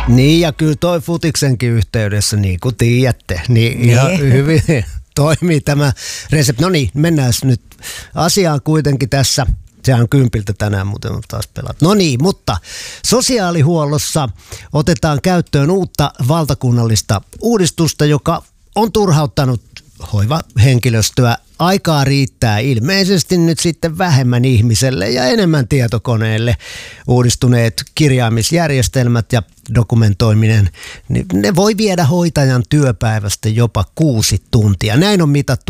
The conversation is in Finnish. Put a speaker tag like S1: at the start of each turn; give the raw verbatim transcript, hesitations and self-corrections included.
S1: Niin ja kyllä toi futiksenkin yhteydessä, niin kuin tiedätte, niin ihan hyvin toimii tämä resepti. No niin, mennään nyt asiaan kuitenkin tässä. Sehän on kympiltä tänään, muuten taas pelat. No niin, mutta sosiaalihuollossa otetaan käyttöön uutta valtakunnallista uudistusta, joka on turhauttanut hoivahenkilöstöä. Aikaa riittää ilmeisesti nyt sitten vähemmän ihmiselle ja enemmän tietokoneelle. Uudistuneet kirjaamisjärjestelmät ja dokumentoiminen, ne voi viedä hoitajan työpäivästä jopa kuusi tuntia. Näin on mitattu